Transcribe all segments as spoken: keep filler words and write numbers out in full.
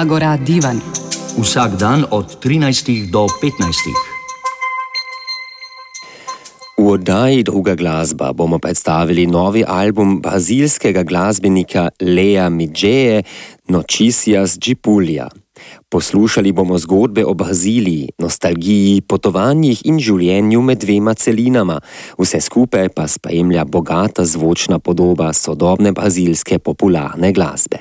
Agora Divan. Vsak dan od trinajstih do petnajstih. V oddaji Druga glasba bomo predstavili novi album brazilskega glasbenika Lea Midgeje Notícias de Pulha. Poslušali bomo zgodbe o Braziliji, nostalgiji, potovanjih in življenju med dvema celinama. Vse skupaj pa spremlja bogata zvočna podoba sodobne brazilske popularne glasbe.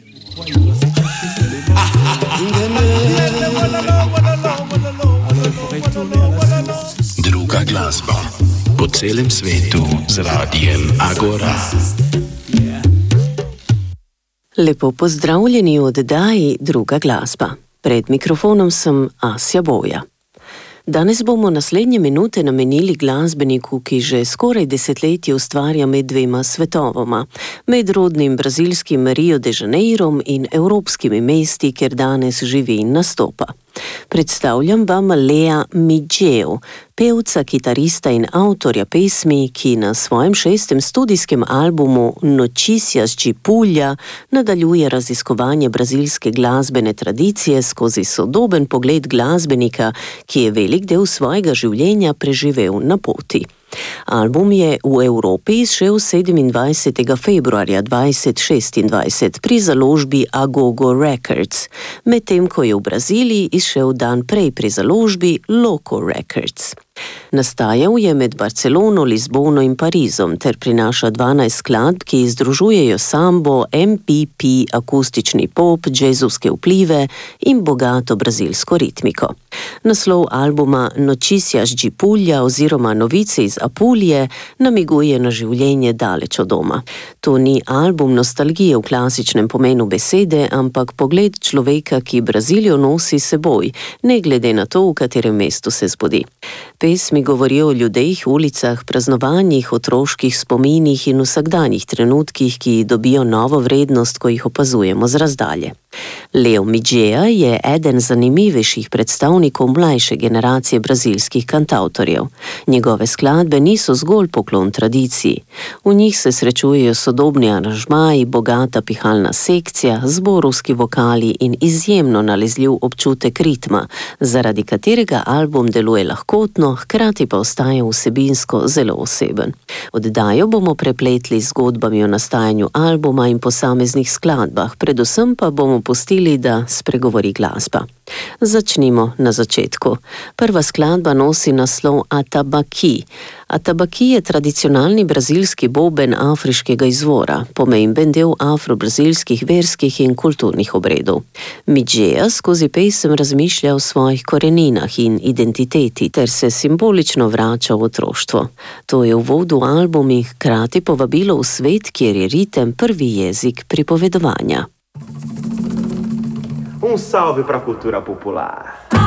Druga glasba po celem svetu z radijem Agora. Lepo pozdravljeni v oddaji Druga glasba. Pred mikrofonom sem Asja Boja. Danes bomo naslednje minute namenili glasbeniku, ki že skoraj desetletje ustvarja med dvema svetovoma, med rodnim brazilskim Rio de Janeirom in evropskimi mesti, kjer danes živi in nastopa. Predstavljam vam Lea Midgejo, pevca, kitarista in avtorja pesmi, ki na svojem šestem studijskem albumu Notícias de Pulha nadaljuje raziskovanje brazilske glasbene tradicije skozi sodoben pogled glasbenika, ki je velik del svojega življenja preživel na poti. Album je v Evropi izšel sedemindvajsetega februarja dvajset šestindvajset pri založbi Agogo Records, medtem ko je v Braziliji izšel dan prej pri založbi Loco Records. Nastajal je med Barcelono, Lizbono in Parizom ter prinaša dvanajst skladb, ki združujejo sambo, M P P, akustični pop, džezovske vplive in bogato brazilsko ritmiko. Naslov albuma Notícias de Pulha oziroma Novice iz Apulije namiguje na življenje daleč od doma. To ni album nostalgije v klasičnem pomenu besede, ampak pogled človeka, ki Brazilijo nosi seboj, ne glede na to, v katerem mestu se zbudi. Pesmi govorijo o ljudeh, ulicah, praznovanjih, otroških spominih in vsakdanjih trenutkih, ki dobijo novo vrednost, ko jih opazujemo z razdalje. Leo Midgeja je eden zanimivejših predstavnikov mlajše generacije brazilskih kantavtorjev. Njegove skladbe niso zgolj poklon tradiciji. V njih se srečujejo sodobni aranžmaji, bogata pihalna sekcija, zborovski vokali in izjemno nalezljiv občutek ritma, zaradi katerega album deluje lahkotno, hkrati pa ostaja vsebinsko zelo oseben. Oddajo bomo prepletli z zgodbami o nastajanju albuma in posameznih skladbah, predvsem pa bomo pustili, da spregovori glasba. Začnimo na začetku. Prva skladba nosi naslov Atabaque. Atabaque je tradicionalni brazilski boben afriškega izvora, pomemben del afro-brazilskih verskih in kulturnih obredov. Midgeja skozi pesem razmišlja o svojih koreninah in identiteti ter se simbolično vrača v otroštvo. To je uvod v album in hkrati povabilo v svet, kjer je ritem prvi jezik pripovedovanja. Um salve para a cultura popular.